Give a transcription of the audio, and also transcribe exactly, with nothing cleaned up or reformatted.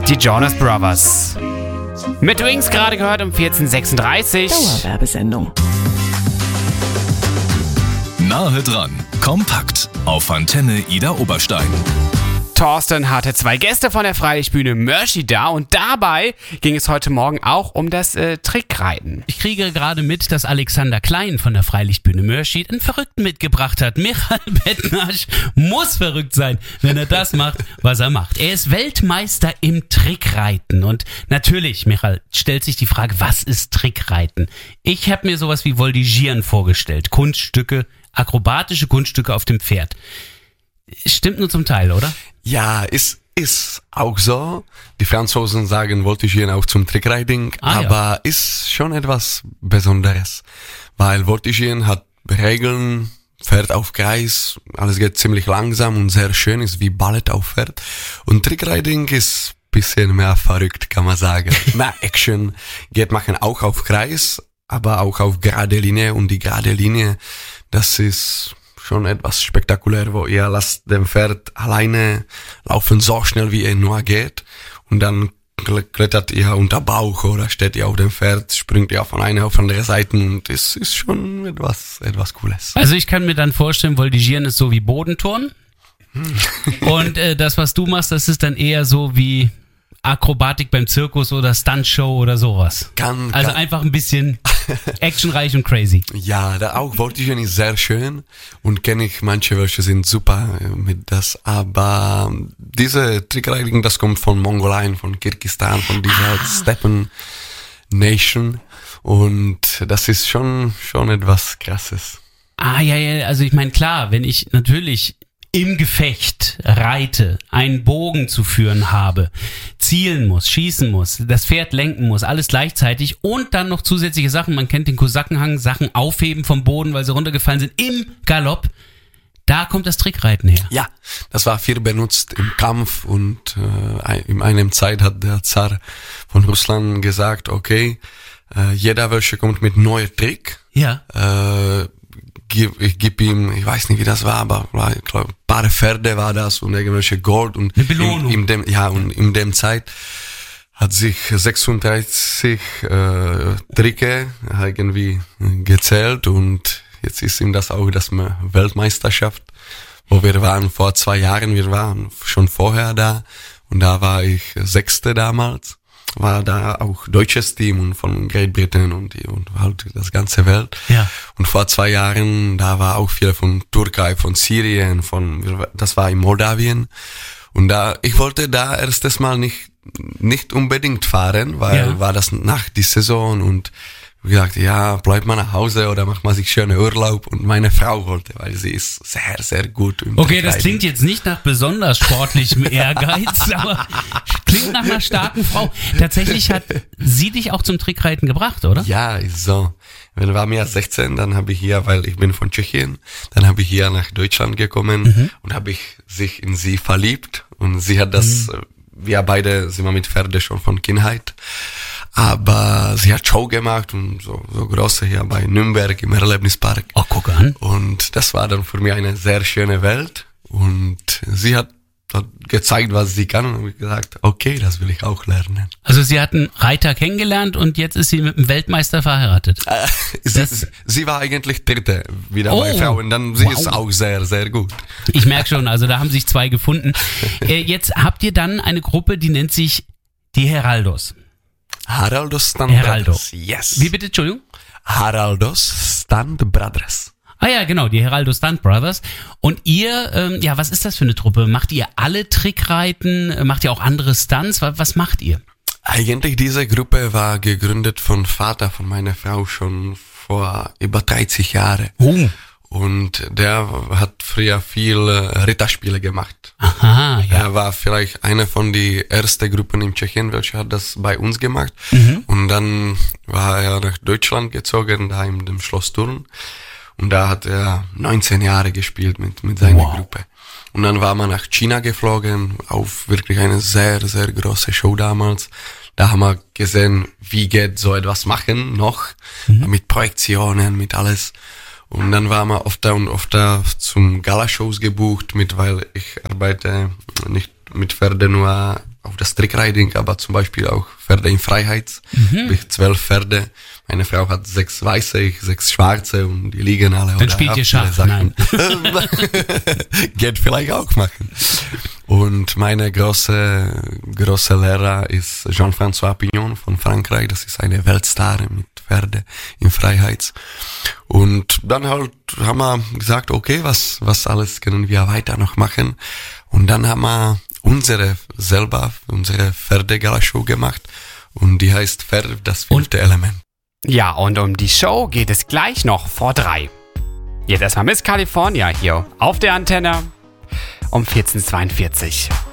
Die Jonas Brothers. Mit Wings gerade gehört um vierzehn Uhr sechsunddreißig. Dauerwerbesendung. Nahe dran, kompakt auf Antenne Ida Oberstein. Thorsten hatte zwei Gäste von der Freilichtbühne Mörchi da und dabei ging es heute Morgen auch um das äh, Trickreiten. Ich kriege gerade mit, dass Alexander Klein von der Freilichtbühne Mörchi einen Verrückten mitgebracht hat. Michael Bettnasch muss verrückt sein, wenn er das macht, was er macht. Er ist Weltmeister im Trickreiten und natürlich, Michael, stellt sich die Frage, was ist Trickreiten? Ich habe mir sowas wie Voltigieren vorgestellt. Kunststücke, akrobatische Kunststücke auf dem Pferd. Stimmt nur zum Teil, oder? Ja, ist, ist auch so. Die Franzosen sagen Voltigieren auch zum Trickriding, ah, aber ja. ist schon etwas Besonderes. Weil Voltigieren hat Regeln, fährt auf Kreis, alles geht ziemlich langsam und sehr schön, ist wie Ballett auf Pferd. Und Trickriding ist bisschen mehr verrückt, kann man sagen. Mehr Action, geht machen auch auf Kreis, aber auch auf gerade Linie und die gerade Linie, das ist schon etwas spektakulär, wo ihr lasst dem Pferd alleine laufen so schnell, wie er nur geht und dann klettert ihr unter Bauch oder steht ihr auf dem Pferd, springt ihr von einer auf andere Seite und es ist schon etwas, etwas Cooles. Also ich kann mir dann vorstellen, Voltigieren ist so wie Bodenturnen hm. und äh, das, was du machst, das ist dann eher so wie Akrobatik beim Zirkus oder Stuntshow oder sowas. Kann, also kann. einfach ein bisschen actionreich und crazy. Ja, da auch Voltigieren ist sehr schön und kenne ich manche, welche sind super mit das, aber diese Trickriding, das kommt von Mongolei, von Kirgisistan, von dieser ah. Steppen Nation und das ist schon, schon etwas Krasses. Ah, ja, ja, also ich meine, klar, wenn ich natürlich im Gefecht reite, einen Bogen zu führen habe, zielen muss, schießen muss, das Pferd lenken muss, alles gleichzeitig und dann noch zusätzliche Sachen, man kennt den Kosakenhang, Sachen aufheben vom Boden, weil sie runtergefallen sind, im Galopp, da kommt das Trickreiten her. Ja, das war viel benutzt im Kampf und äh, in einer Zeit hat der Zar von Russland gesagt, okay, äh, jeder welche kommt mit neuem Trick, ja. äh, ich gebe ihm, ich weiß nicht, wie das war, aber ich glaube, ein paar Pferde war das und irgendwelche Gold und eine Belohnung. In, in dem, ja, und in dem Zeit hat sich sechsunddreißig äh, Tricke irgendwie gezählt und jetzt ist ihm das auch das Weltmeisterschaft, wo wir waren vor zwei Jahren, wir waren schon vorher da und da war ich Sechste damals. War da auch deutsches Team und von Great Britain und, und halt das ganze Welt. Ja. Und vor zwei Jahren, da war auch viel von Türkei, von Syrien, von, das war in Moldawien. Und da, ich wollte da erstes Mal nicht, nicht unbedingt fahren, weil ja. war das nach die Saison und wie gesagt, ja, bleib mal nach Hause oder mach mal sich schöne Urlaub und meine Frau wollte, weil sie ist sehr, sehr gut im Okay, das Trickreiten. klingt jetzt nicht nach besonders sportlichem Ehrgeiz, aber klingt nach einer starken Frau. Tatsächlich hat sie dich auch zum Trickreiten gebracht, oder? Ja, ist so. Wenn war mir sechzehn, dann habe ich hier, weil ich bin von Tschechien, dann habe ich hier nach Deutschland gekommen mhm. und habe ich sich in sie verliebt und sie hat das, mhm. wir beide sind wir mit Pferde schon von Kindheit. Aber sie hat Show gemacht und so, so große hier bei Nürnberg im Erlebnispark. Oh, guck an. Und das war dann für mich eine sehr schöne Welt. Und sie hat, hat gezeigt, was sie kann. Und habe ich gesagt, okay, das will ich auch lernen. Also sie hat einen Reiter kennengelernt und jetzt ist sie mit einem Weltmeister verheiratet. Äh, sie, sie war eigentlich Dritte wieder oh, bei Frauen. Dann sie wow. ist auch sehr, sehr gut. Ich merke schon, also da haben sich zwei gefunden. äh, jetzt habt ihr dann eine Gruppe, die nennt sich die Heraldos. Haraldos Stunt Heraldo. Brothers. Yes. Wie bitte, Entschuldigung? Haraldos Stunt Brothers. Ah ja, genau, die Heraldo Stunt Brothers. Und ihr, ähm, ja, was ist das für eine Truppe? Macht ihr alle Trickreiten? Macht ihr auch andere Stunts? Was, was macht ihr? Eigentlich diese Gruppe war gegründet von Vater von meiner Frau schon vor über dreißig Jahren. Oh. Und der hat früher viel Ritterspiele gemacht. Aha, ja. Er war vielleicht eine von die ersten Gruppen in Tschechien, welche hat das bei uns gemacht. Mhm. Und dann war er nach Deutschland gezogen, da in dem Schloss Thurn. Und da hat er neunzehn Jahre gespielt mit, mit seiner wow. Gruppe. Und dann war man nach China geflogen, auf wirklich eine sehr, sehr große Show damals. Da haben wir gesehen, wie geht so etwas machen noch, mhm. mit Projektionen, mit alles. Und dann waren wir oft da und oft da zum Galashows gebucht, mit, weil ich arbeite nicht mit Pferden nur auf auf das Trickriding, aber zum Beispiel auch Pferde in Freiheit. Mhm. Ich zwölf Pferde. Meine Frau hat sechs weiße, ich sechs schwarze und die liegen alle. Dann spielt ihr Schach, nein. Geht vielleicht auch machen. Und meine große, große Lehrer ist Jean-François Pignon von Frankreich. Das ist eine Weltstar mit Pferde in Freiheit. Und dann halt haben wir gesagt, okay, was, was alles können wir weiter noch machen? Und dann haben wir unsere selber, unsere Pferdegala-Show gemacht. Und die heißt Pferd, das fünfte Element. Ja, und um die Show geht es gleich noch vor drei. Jetzt erstmal Miss California hier auf der Antenne um vierzehn Uhr zweiundvierzig.